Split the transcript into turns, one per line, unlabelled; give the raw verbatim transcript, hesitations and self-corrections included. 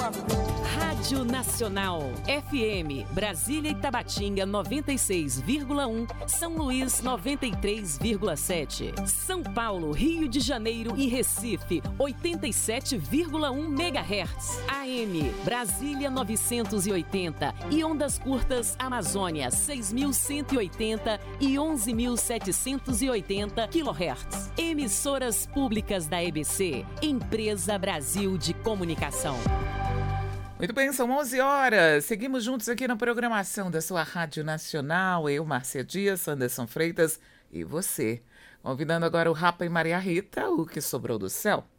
Rádio Nacional, F M, Brasília e Tabatinga noventa e seis vírgula um, São Luís noventa e três vírgula sete, São Paulo, Rio de Janeiro e Recife oitenta e sete vírgula um megahertz, A M, Brasília novecentos e oitenta e ondas curtas Amazônia seis mil cento e oitenta e onze mil setecentos e oitenta quilohertz. Emissoras públicas da E B C, Empresa Brasil de Comunicação.
Muito bem, são onze horas. Seguimos juntos aqui na programação da sua Rádio Nacional. Eu, Márcia Dias, Anderson Freitas e você. Convidando agora o Rapa e Maria Rita, O Que Sobrou do Céu.